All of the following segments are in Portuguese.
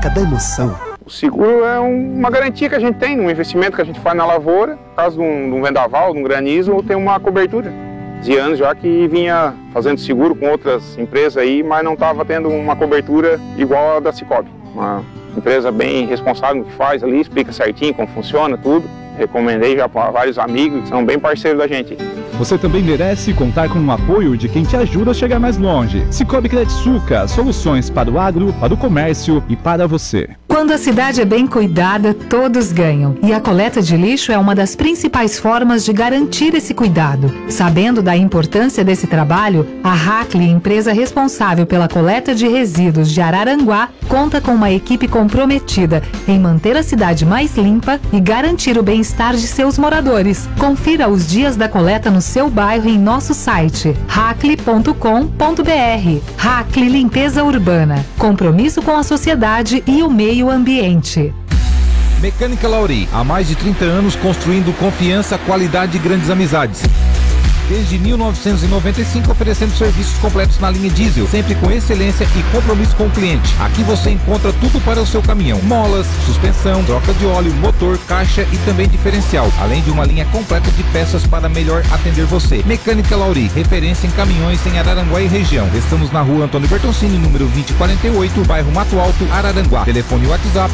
da emoção. O seguro é uma garantia que a gente tem, um investimento que a gente faz na lavoura. No caso de um vendaval, de um granizo, tem uma cobertura. De anos já que vinha fazendo seguro com outras empresas aí, mas não estava tendo uma cobertura igual a da Cicobi. Uma empresa bem responsável no que faz ali, explica certinho como funciona tudo. Recomendei já para vários amigos que são bem parceiros da gente. Você também merece contar com o apoio de quem te ajuda a chegar mais longe. Cicobi Credsuca, soluções para o agro, para o comércio e para você. Quando a cidade é bem cuidada, todos ganham. E a coleta de lixo é uma das principais formas de garantir esse cuidado. Sabendo da importância desse trabalho, a Hackley, empresa responsável pela coleta de resíduos de Araranguá, conta com uma equipe comprometida em manter a cidade mais limpa e garantir o bem-estar de seus moradores. Confira os dias da coleta no seu bairro em nosso site hackley.com.br. Hackley Limpeza Urbana. Compromisso com a sociedade e o meio ambiente. Mecânica Lauri, há mais de 30 anos construindo confiança, qualidade e grandes amizades. Desde 1995 oferecendo serviços completos na linha diesel, sempre com excelência e compromisso com o cliente. Aqui você encontra tudo para o seu caminhão: molas, suspensão, troca de óleo, motor, caixa e também diferencial, além de uma linha completa de peças para melhor atender você. Mecânica Lauri, referência em caminhões em Araranguá e região. Estamos na rua Antônio Bertoncini, número 2048, bairro Mato Alto, Araranguá. Telefone WhatsApp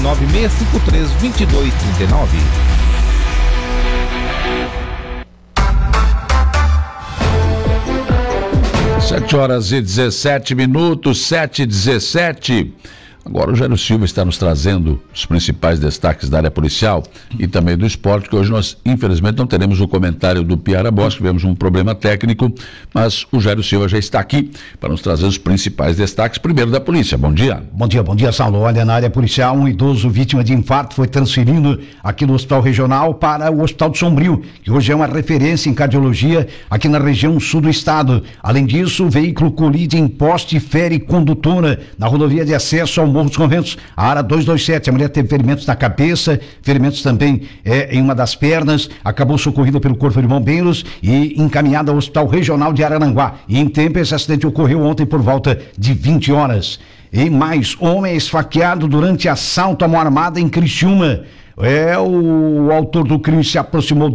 996532239. 7h17, 7h17. Agora o Jairo Silva está nos trazendo os principais destaques da área policial e também do esporte, que hoje nós, infelizmente, não teremos o comentário do Piara Bosch, tivemos um problema técnico, mas o Jairo Silva já está aqui para nos trazer os principais destaques, primeiro da polícia. Bom dia. Bom dia, Saulo. Olha, na área policial, um idoso vítima de infarto foi transferido aqui do Hospital Regional para o Hospital de Sombrio, que hoje é uma referência em cardiologia aqui na região sul do estado. Além disso, o veículo colide em poste e fere condutora na rodovia de acesso ao Morro dos Conventos, a área 227. A mulher teve ferimentos na cabeça, ferimentos também em uma das pernas, acabou socorrida pelo Corpo de Bombeiros e encaminhada ao Hospital Regional de Araranguá. E em tempo, esse acidente ocorreu ontem por volta de 20 horas. E mais, homem é esfaqueado durante assalto à mão armada em Criciúma. O autor do crime se aproximou